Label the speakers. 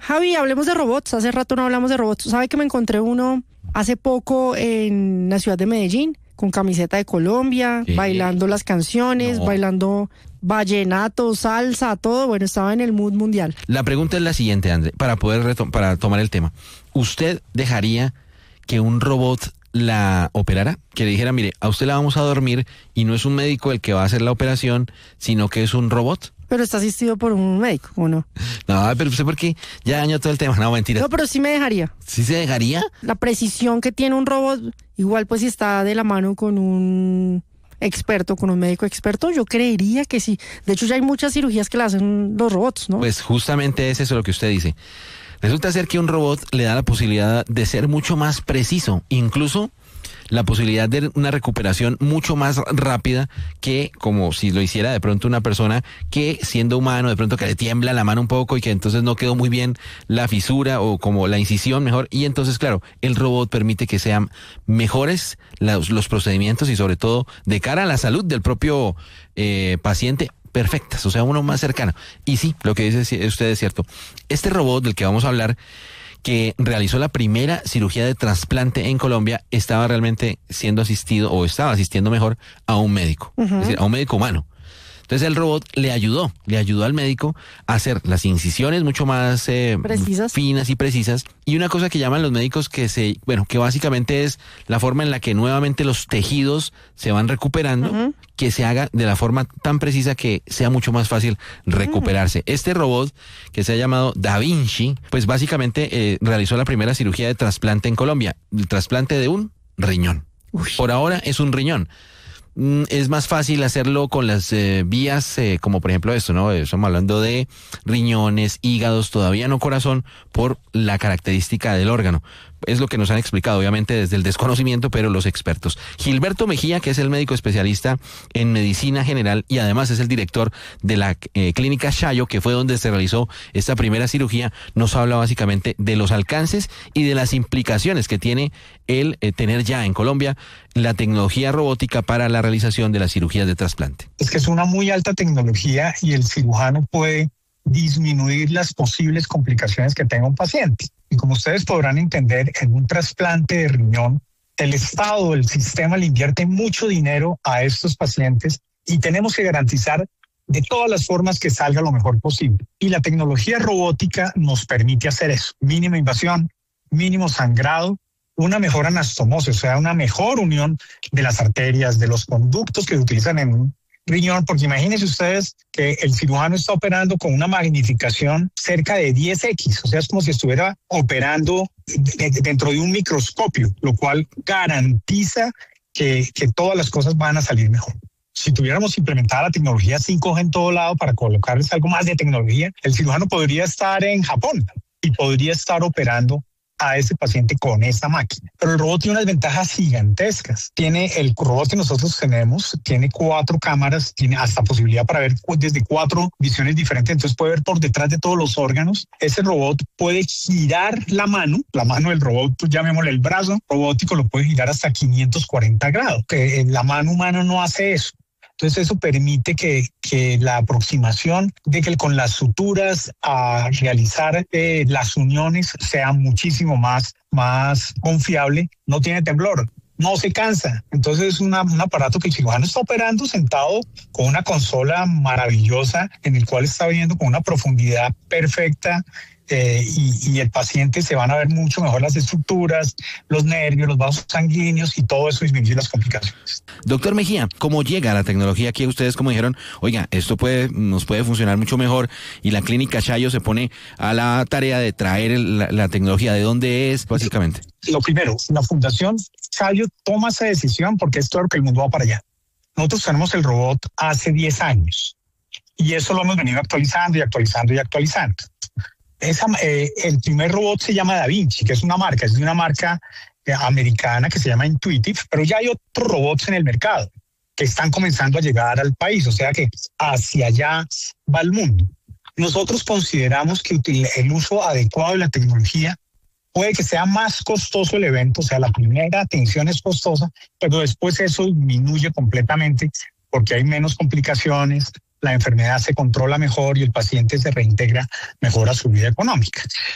Speaker 1: Javi, hablemos de robots. Hace rato no hablamos de robots. ¿Sabe que me encontré uno hace poco en la ciudad de Medellín, con camiseta de Colombia, bailando las canciones, bailando vallenato, salsa, todo? Bueno, estaba en el mood mundial.
Speaker 2: La pregunta es la siguiente, André, para tomar el tema. ¿Usted dejaría que un robot la operara? Que le dijera, mire, a usted la vamos a dormir y no es un médico el que va a hacer la operación, sino que es un robot.
Speaker 1: Pero está asistido por un médico, ¿o no?
Speaker 2: No, pero usted, ¿por qué? Ya dañó todo el tema. No, mentira.
Speaker 1: No, pero sí me dejaría.
Speaker 2: ¿Sí se dejaría?
Speaker 1: La precisión que tiene un robot, igual pues si está de la mano con un experto, con un médico experto, yo creería que sí. De hecho, ya hay muchas cirugías que la hacen los robots, ¿no?
Speaker 2: Pues justamente es eso lo que usted dice. Resulta ser que un robot le da la posibilidad de ser mucho más preciso, incluso la posibilidad de una recuperación mucho más rápida que como si lo hiciera de pronto una persona que, siendo humano, de pronto que le tiembla la mano un poco y que entonces no quedó muy bien la fisura o como la incisión mejor, y entonces claro, el robot permite que sean mejores los procedimientos y sobre todo de cara a la salud del propio paciente, perfectas, o sea, uno más cercano. Y sí, lo que dice usted es cierto. Este robot del que vamos a hablar, que realizó la primera cirugía de trasplante en Colombia, estaba realmente siendo asistido, o estaba asistiendo mejor, a un médico, es decir, a un médico humano. Entonces el robot le ayudó al médico a hacer las incisiones mucho más finas y precisas. Y una cosa que llaman los médicos que básicamente es la forma en la que nuevamente los tejidos se van recuperando, que se haga de la forma tan precisa que sea mucho más fácil recuperarse. Este robot, que se ha llamado Da Vinci, pues básicamente realizó la primera cirugía de trasplante en Colombia. El trasplante de un riñón. Por ahora es un riñón. Es más fácil hacerlo con las vías, como por ejemplo esto, ¿no? Estamos hablando de riñones, hígados, todavía no corazón, por la característica del órgano. Es lo que nos han explicado, obviamente, desde el desconocimiento, pero los expertos. Gilberto Mejía, que es el médico especialista en medicina general y además es el director de la clínica Chayo, que fue donde se realizó esta primera cirugía, nos habla básicamente de los alcances y de las implicaciones que tiene el tener ya en Colombia la tecnología robótica para la realización de las cirugías de trasplante.
Speaker 3: Es que es una muy alta tecnología y el cirujano puede disminuir las posibles complicaciones que tenga un paciente. Y como ustedes podrán entender, en un trasplante de riñón, el Estado, el sistema le invierte mucho dinero a estos pacientes y tenemos que garantizar de todas las formas que salga lo mejor posible. Y la tecnología robótica nos permite hacer eso. Mínima invasión, mínimo sangrado, una mejor anastomosis, o sea, una mejor unión de las arterias, de los conductos que se utilizan en un riñón, porque imagínense ustedes que el cirujano está operando con una magnificación cerca de 10x, o sea, es como si estuviera operando dentro de un microscopio, lo cual garantiza que todas las cosas van a salir mejor. Si tuviéramos implementada la tecnología 5G en todo lado para colocarles algo más de tecnología, el cirujano podría estar en Japón y podría estar operando a ese paciente con esta máquina. Pero el robot tiene unas ventajas gigantescas. El robot que nosotros tenemos tiene 4 cámaras, tiene hasta posibilidad para ver desde 4 visiones diferentes, entonces puede ver por detrás de todos los órganos. Ese robot puede girar la mano del robot, pues llamémosle el brazo robótico, lo puede girar hasta 540 grados, que la mano humana no hace eso. Entonces eso permite que la aproximación de que con las suturas a realizar las uniones sea muchísimo más confiable, no tiene temblor, no se cansa. Entonces es un aparato que el cirujano está operando sentado con una consola maravillosa en el cual está viendo con una profundidad perfecta. Y el paciente se van a ver mucho mejor las estructuras, los nervios, los vasos sanguíneos y todo eso disminuye las complicaciones.
Speaker 2: Doctor Mejía, ¿cómo llega la tecnología aquí? Ustedes como dijeron, oiga, esto nos puede funcionar mucho mejor y la clínica Chayo se pone a la tarea de traer la tecnología. ¿De dónde es, básicamente?
Speaker 3: Lo primero, la Fundación Chayo toma esa decisión porque es claro que el mundo va para allá. Nosotros tenemos el robot hace 10 años y eso lo hemos venido actualizando y actualizando y actualizando. El primer robot se llama Da Vinci, que es una marca americana que se llama Intuitive, pero ya hay otros robots en el mercado que están comenzando a llegar al país, o sea que hacia allá va el mundo. Nosotros consideramos que el uso adecuado de la tecnología puede que sea más costoso el evento, o sea, la primera atención es costosa, pero después eso disminuye completamente porque hay menos complicaciones, la enfermedad se controla mejor y el paciente se reintegra mejor a su vida económica.